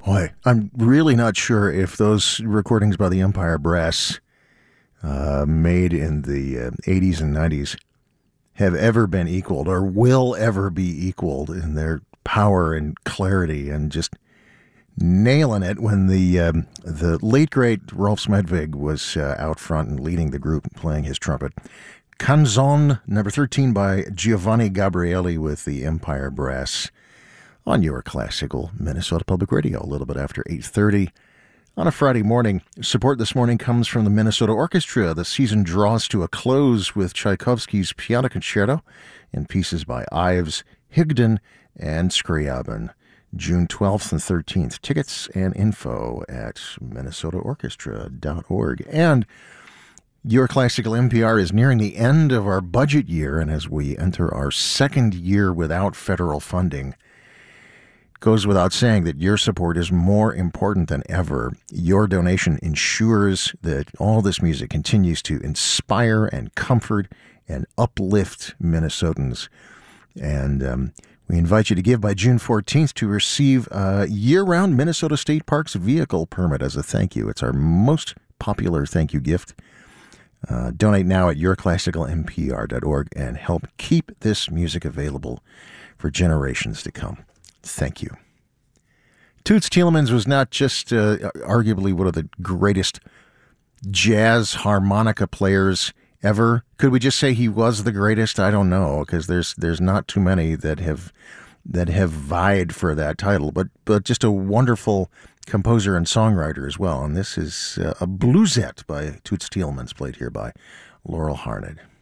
Boy, I'm really not sure if those recordings by the Empire Brass made in the 80s and 90s have ever been equaled or will ever be equaled in their power and clarity and just nailing it when the late, great Rolf Smedvig was out front and leading the group playing his trumpet. Canzone, number 13 by Giovanni Gabrieli with the Empire Brass on your classical Minnesota Public Radio, a little bit after 8:30 on a Friday morning. Support this morning comes from the Minnesota Orchestra. The season draws to a close with Tchaikovsky's Piano Concerto in pieces by Ives, Higdon, and Scriabin. June 12th and 13th. Tickets and info at minnesotaorchestra.org. And Your Classical NPR is nearing the end of our budget year, and as we enter our second year without federal funding, it goes without saying that your support is more important than ever. Your donation ensures that all this music continues to inspire and comfort and uplift Minnesotans. And we invite you to give by June 14th to receive a year-round Minnesota State Parks vehicle permit as a thank you. It's our most popular thank you gift. Donate now at yourclassicalnpr.org and help keep this music available for generations to come. Thank you. Toots Thielemans was not just arguably one of the greatest jazz harmonica players ever. Could we just say he was the greatest? I don't know, because there's not too many that have vied for that title. But just a wonderful composer and songwriter as well. And this is a bluesette by Toots Thielemans, played here by Laurel Harned.